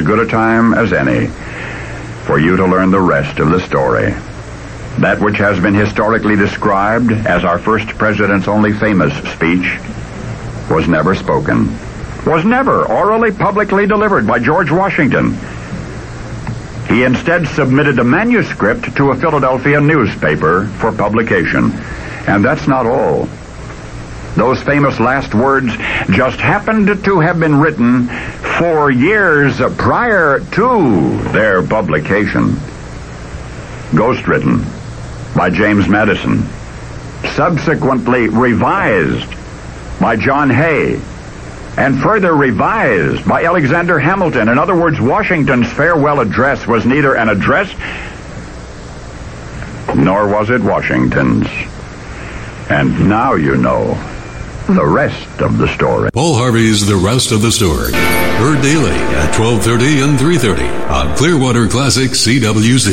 good a time as any for you to learn the rest of the story. That which has been historically described as our first president's only famous speech was never spoken, was never orally publicly delivered by George Washington. He instead submitted a manuscript to a Philadelphia newspaper for publication. And that's not all. Those famous last words just happened to have been written 4 years prior to their publication. Ghostwritten by James Madison, subsequently revised by John Hay, and further revised by Alexander Hamilton. In other words, Washington's farewell address was neither an address, nor was it Washington's. And now you know the rest of the story. Paul Harvey's The Rest of the Story. Heard daily at 12:30 and 3:30 on Clearwater Classic CWZ.